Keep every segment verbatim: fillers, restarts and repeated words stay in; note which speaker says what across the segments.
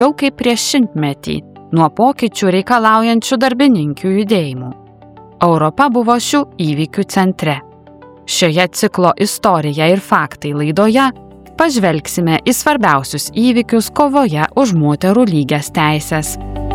Speaker 1: jau kaip prieš šimtmetį nuo pokyčių reikalaujančių darbininkių judėjimų. Europa buvo šių įvykių centre. Šioje ciklo istorija ir faktai laidoje pažvelgsime į svarbiausius įvykius kovoje už moterų lygias teises.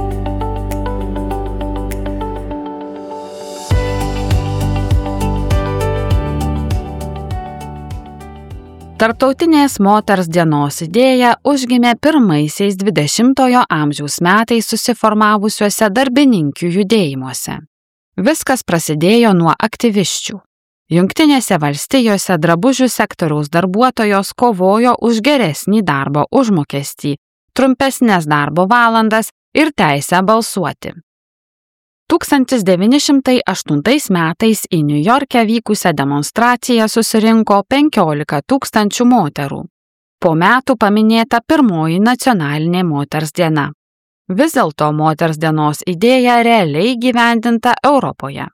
Speaker 1: Tarptautinės moters dienos idėja užgimė pirmaisiais dvidešimtojo amžiaus metais susiformavusiuose darbininkių judėjimuose. Viskas prasidėjo nuo aktyvisčių. Jungtinėse valstijose drabužių sektoriaus darbuotojos kovojo už geresnį darbo užmokestį, trumpesnės darbo valandas ir teisę balsuoti. tūkstantis devyni šimtai aštuntais metais į Niujorke vykusią demonstraciją susirinko penkiolika tūkstančių moterų. Po metų paminėta pirmoji nacionalinė moters diena. Vis dėlto moters dienos idėja realiai įgyvendinta Europoje.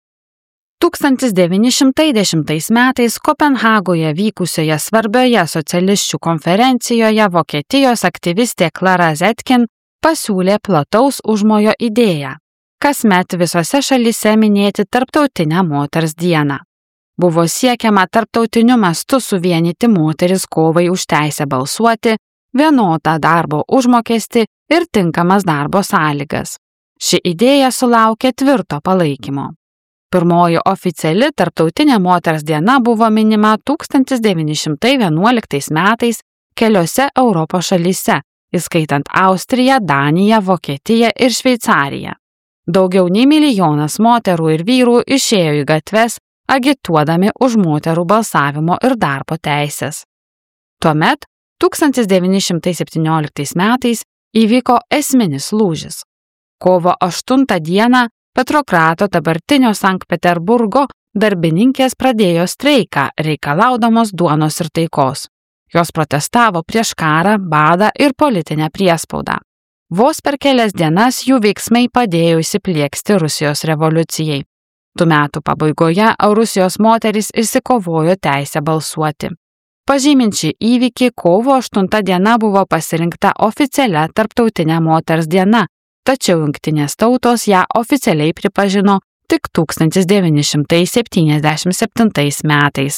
Speaker 1: tūkstantis devyni šimtai dešimtais metais Kopenhagoje vykusioje svarbioje socialisčių konferencijoje Vokietijos aktyvistė Clara Zetkin pasiūlė plataus užmojo idėją – kasmet visose šalyse minėti Tarptautinę moters dieną. Buvo siekiama tarptautiniu mastu suvienyti moteris kovai už teisę balsuoti, vienodą darbo užmokestį ir tinkamas darbo sąlygas. Ši idėja sulaukė tvirto palaikymo. Pirmoji oficiali Tarptautinė moters diena buvo minima tūkstantis devyni šimtai vienuoliktais metais keliose Europos šalyse, įskaitant Austriją, Daniją, Vokietiją ir Šveicariją. Daugiau nei milijonas moterų ir vyrų išėjo į gatves, agituodami už moterų balsavimo ir darbo teisės. Tuomet, tūkstantis devyni šimtai septynioliktais metais, įvyko esminis lūžis. Kovo aštuntą dieną Petrokrato dabartinio Sankt Peterburgo darbininkės pradėjo streiką, reikalaudamos duonos ir taikos. Jos protestavo prieš karą, badą ir politinę priespaudą. Vos per kelias dienas jų veiksmai padėjo įsiplieksti Rusijos revoliucijai. Tų metų pabaigoje Rusijos moterys išsikovojo teisę balsuoti. Pažymint šį įvykį, kovo aštunta diena buvo pasirinkta oficialia Tarptautinė moters diena, tačiau Jungtinės tautos ją oficialiai pripažino tik tūkstantis devyni šimtai septyniasdešimt septintais metais.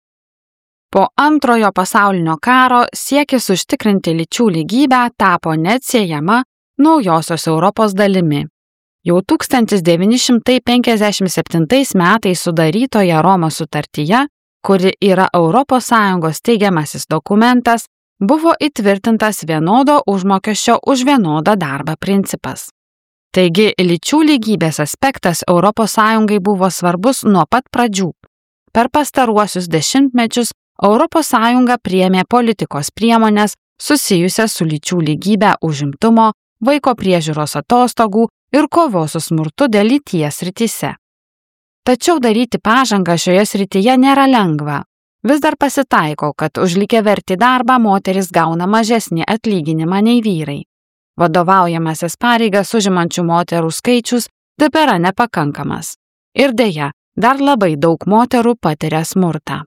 Speaker 1: Po antrojo pasaulinio karo siekis užtikrinti lyčių lygybę tapo neatsiejama naujosios Europos dalimi. Jau tūkstantis devyni šimtai penkiasdešimt septintais metais sudarytoje Romos sutartyje, kuri yra Europos Sąjungos teigiamasis dokumentas, buvo įtvirtintas vienodo užmokesčio už vienodą darbą principas. Taigi, lyčių lygybės aspektas Europos Sąjungai buvo svarbus nuo pat pradžių. Per pastaruosius dešimtmečius Europos Sąjunga priėmė politikos priemonės susijusias su lyčių lygybę užimtumo, vaiko priežiūros atostogų ir kovos su smurtu dėl lyties srityse. Tačiau daryti pažangą šioje srityje nėra lengva. Vis dar pasitaiko, kad už lygiavertį darbą moteris gauna mažesnį atlyginimą nei vyrai. Vadovaujamasis pareigas užimančių moterų skaičius tebėra nepakankamas. Ir deja, dar labai daug moterų patiria smurtą.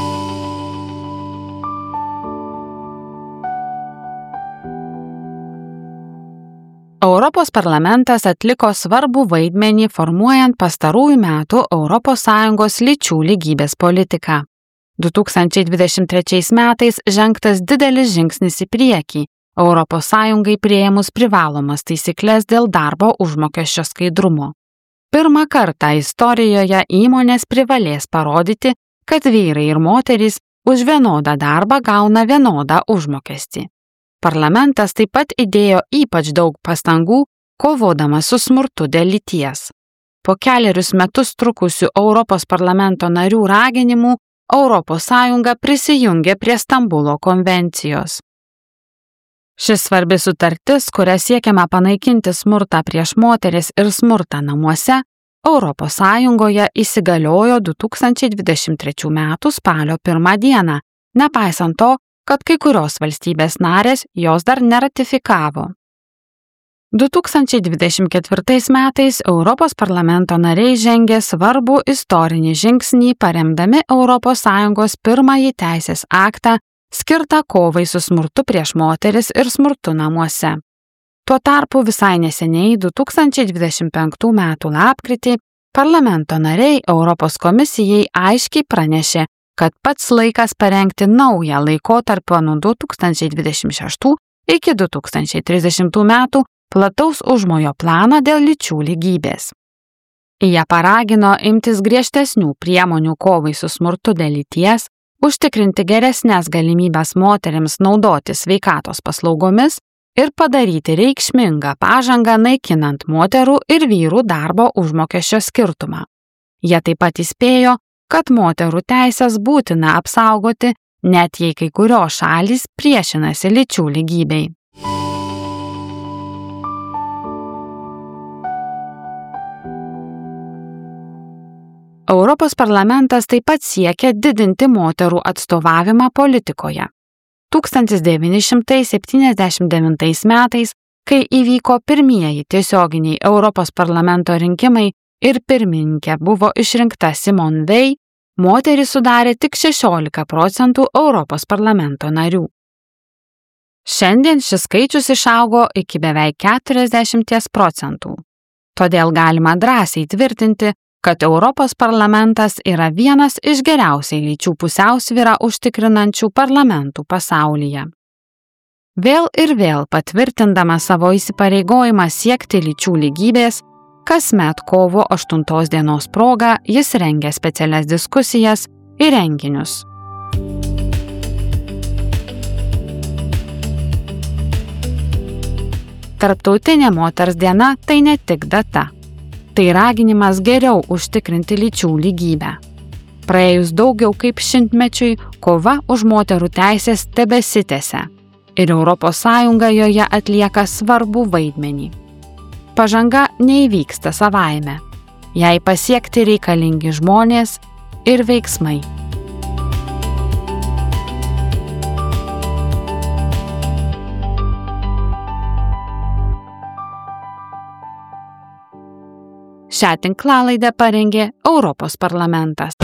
Speaker 1: Europos parlamentas atliko svarbų vaidmenį formuojant pastarųjų metų Europos Sąjungos lyčių lygybės politiką. du tūkstančiai dvidešimt trečiais metais žengtas didelis žingsnis į priekį, Europos Sąjungai priėmus privalomas taisyklės dėl darbo užmokesčio skaidrumo. Pirmą kartą istorijoje įmonės privalės parodyti, kad vyrai ir moterys už vienodą darbą gauna vienodą užmokestį. Parlamentas taip pat įdėjo ypač daug pastangų, kovodamas su smurtu dėl lyties. Po kelerius metus trukusių Europos parlamento narių raginimų, Europos Sąjunga prisijungė prie Stambulo konvencijos. Šis svarbi sutartis, kuria siekiama panaikinti smurtą prieš moteris ir smurtą namuose, Europos Sąjungoje įsigaliojo du tūkstančiai dvidešimt trečių metų spalio pirmą dieną, nepaisant to, kad kai kurios valstybės narės jos dar neratifikavo. du tūkstančiai dvidešimt ketvirtais metais Europos parlamento nariai žengė svarbų istorinį žingsnį paremdami Europos Sąjungos pirmąjį teisės aktą skirtą kovai su smurtu prieš moteris ir smurtu namuose. Tuo tarpu visai neseniai du tūkstančiai dvidešimt penktų metų lapkritį parlamento nariai Europos komisijai aiškiai pranešė, kad pats laikas parengti naują laikotarpio nuo du tūkstančiai dvidešimt šeštų iki du tūkstančiai trisdešimtų metų plataus užmojo planą dėl lyčių lygybės. Jie paragino imtis griežtesnių priemonių kovai su smurtu dėl lyties, užtikrinti geresnės galimybės moterims naudoti sveikatos paslaugomis ir padaryti reikšmingą pažangą naikinant moterų ir vyrų darbo užmokesčio skirtumą. Jie taip pat įspėjo, kad moterų teisės būtina apsaugoti, net jei kai kurios šalys priešinasi lyčių lygybei. Europos parlamentas taip pat siekia didinti moterų atstovavimą politikoje. tūkstantis devyni šimtai septyniasdešimt devintais metais, kai įvyko pirmieji tiesioginiai Europos parlamento rinkimai ir pirmininkė buvo išrinkta Simone Veil, moterys sudarė tik šešiolika procentų Europos parlamento narių. Šiandien šis skaičius išaugo iki beveik keturiasdešimt procentų. Todėl galima drąsiai tvirtinti, kad Europos parlamentas yra vienas iš geriausiai lyčių pusiausvyrą užtikrinančių parlamentų pasaulyje. Vėl ir vėl patvirtindama savo įsipareigojimą siekti lyčių lygybės, kasmet kovo aštuntos dienos proga jis rengia specialias diskusijas ir renginius. Tarptautinė moters diena tai ne tik data. Tai raginimas geriau užtikrinti lyčių lygybę. Praėjus daugiau kaip šimtmečiui, kova už moterų teisės tebesitęsia ir Europos Sąjunga joje atlieka svarbų vaidmenį. Pažanga neįvyksta savaime. Jai pasiekti reikalingi žmonės ir veiksmai. Šią tinklalaidę parengė Europos parlamentas.